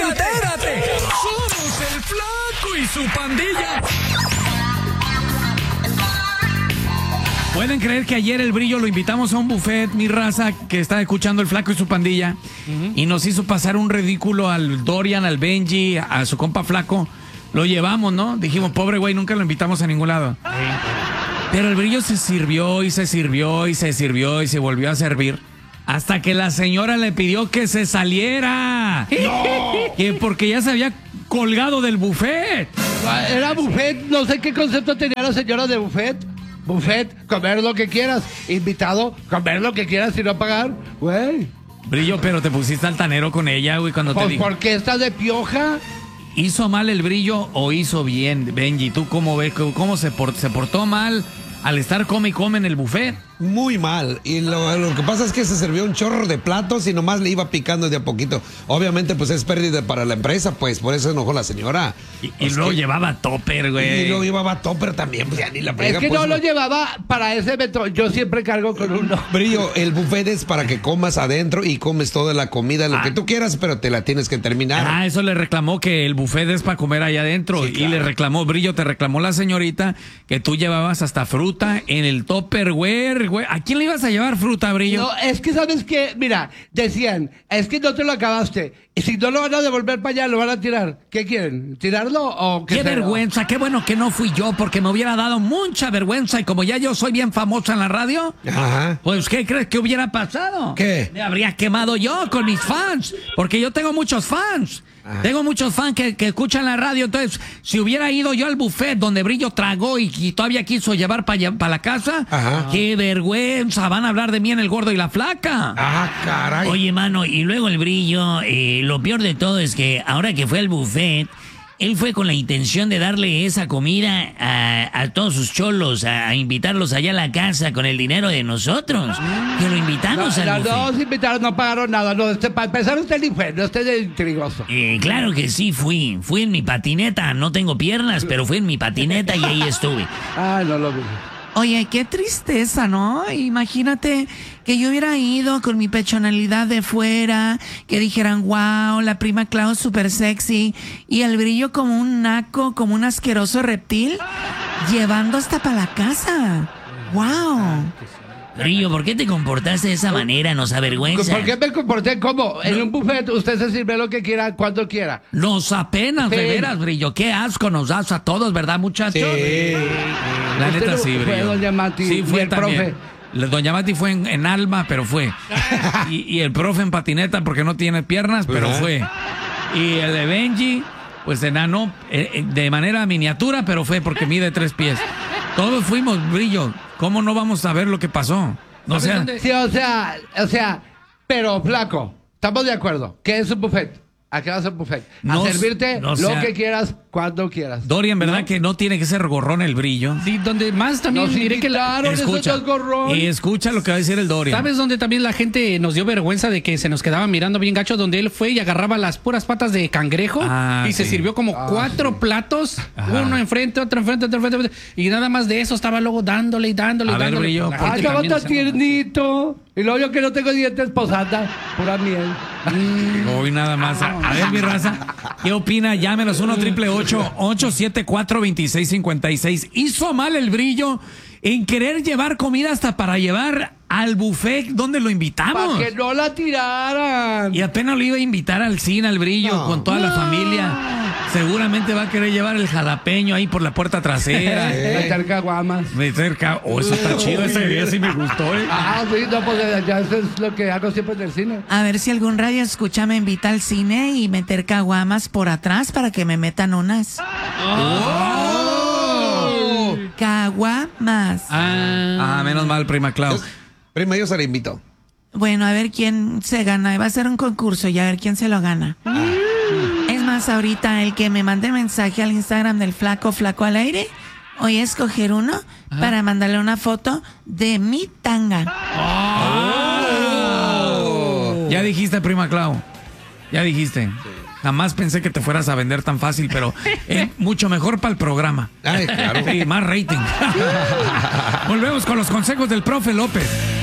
¡Entérate! ¡Somos el Flaco y su pandilla! ¿Pueden creer que ayer el Brillo lo invitamos a un buffet, mi raza, que está escuchando el Flaco y su pandilla? Y nos hizo pasar un ridículo al Dorian, al Benji, a su compa Flaco. Lo llevamos, ¿no? Dijimos, pobre güey, nunca lo invitamos a ningún lado. Pero el Brillo se sirvió y se sirvió y se sirvió y se volvió a servir. Hasta que la señora le pidió que se saliera. ¡No! Que porque ya se había colgado del buffet. Era buffet, no sé qué concepto tenía la señora de buffet. Buffet, comer lo que quieras. Invitado, comer lo que quieras y no pagar. Güey. Brillo, pero te pusiste altanero con ella, güey, cuando te dijo. ¿Por qué estás de pioja? ¿Hizo mal el Brillo o hizo bien, Benji? ¿Tú cómo ves? ¿Cómo se portó mal al estar come y come en el buffet? Muy mal. Y lo que pasa es que se sirvió un chorro de platos y nomás le iba picando de a poquito. Obviamente, pues es pérdida para la empresa, pues por eso enojó la señora. Y luego llevaba topper, güey. Y luego llevaba topper también, pues ya ni la pega. Es que pues, no lo llevaba para ese evento. Yo siempre cargo con uno. Brillo, el buffet es para que comas adentro y comes toda la comida, lo que tú quieras, pero te la tienes que terminar. Ah, eso le reclamó, que el buffet es para comer allá adentro. Sí, claro. Y le reclamó, Brillo, te reclamó la señorita que tú llevabas hasta fruta en el topperware, güey. ¿A quién le ibas a llevar fruta, Brillo? No, es que sabes que, mira, decían, es que no te lo acabaste. Y si no lo van a devolver para allá, lo van a tirar. ¿Qué quieren? ¿Tirarlo o qué? Qué vergüenza, qué bueno que no fui yo, porque me hubiera dado mucha vergüenza. Y como ya yo soy bien famosa en la radio, pues ¿qué crees que hubiera pasado? ¿Qué? Me habría quemado yo con mis fans, porque yo tengo muchos fans. Tengo muchos fans que escuchan la radio. Entonces, si hubiera ido yo al buffet donde Brillo tragó y todavía quiso llevar para la casa, qué vergüenza, van a hablar de mí en El Gordo y la Flaca. Ah, caray. Oye, mano, y luego el Brillo, lo peor de todo es que ahora que fue al buffet, él fue con la intención de darle esa comida a todos sus cholos, a invitarlos allá a la casa con el dinero de nosotros. Que lo invitamos al buffet. No, invitaron, no pagaron nada. No, para empezar, usted ni fue, no esté de intrigoso. Claro que sí, fui en mi patineta. No tengo piernas, pero fui en mi patineta y ahí estuve. Ah, no lo vi. Oye, qué tristeza, ¿no? Imagínate que yo hubiera ido con mi pechonalidad de fuera, que dijeran, wow, la prima Clau súper sexy, y el Brillo como un naco, como un asqueroso reptil, llevando hasta para la casa. Wow. Brillo, ¿por qué te comportaste de esa manera? Nos avergüenza. ¿Por qué me comporté como? En un buffet usted se sirve lo que quiera, cuando quiera. Nos apenas, de veras, Brillo. Qué asco nos das a todos, ¿verdad, muchachos? Sí. La neta sí, Brillo. Fue doña Mati, sí, fue y el también. profe. Doña Mati fue en alma, pero fue. Y el profe en patineta porque no tiene piernas, pero fue. Y el de Benji, pues enano, de manera miniatura, pero fue porque mide 3 pies. Todos fuimos, Brillo. ¿Cómo no vamos a ver lo que pasó? No sea... Sí, o sea, pero Flaco, estamos de acuerdo. ¿Qué es un buffet? ¿A qué vas a un buffet? A servirte lo que quieras, cuando quieras. Dorian, ¿verdad que no tiene que ser gorrón el Brillo? Sí, donde más también diré que escucha lo que va a decir el Dorian. ¿Sabes dónde también la gente nos dio vergüenza de que se nos quedaba mirando bien gacho? Donde él fue y agarraba las puras patas de cangrejo y se sirvió como 4 platos, uno enfrente, otro enfrente, otro enfrente, y nada más de eso estaba luego dándole y dándole y dándole. Brillo, estaba tan tiernito. Y luego yo que no tengo dientes, posada, pura miel. Hoy nada más. A ver, mi raza, ¿qué opina? Llámenos 1-888-874-2656. ¿Hizo mal el Brillo en querer llevar comida hasta para llevar al buffet donde lo invitamos? Para que no la tiraran. Y apenas lo iba a invitar al cine, al Brillo, con toda la familia. Seguramente va a querer llevar el jalapeño ahí por la puerta trasera. Meter caguamas. Oh, eso está chido, ese día sí me gustó, sí, no, pues ya eso es lo que hago siempre en el cine. A ver si algún radio escucha me invita al cine y meter caguamas por atrás para que me metan unas. Caguamas. Menos mal, prima Clau. Prima, yo se la invito. Bueno, a ver quién se gana. Va a ser un concurso y a ver quién se lo gana. Es más, ahorita el que me mande mensaje al Instagram del Flaco al aire, voy a escoger uno para mandarle una foto de mi tanga. Ya dijiste, prima Clau. Ya dijiste. Jamás pensé que te fueras a vender tan fácil, pero mucho mejor para el programa. Ay, claro. Sí, más rating. Volvemos con los consejos del profe López.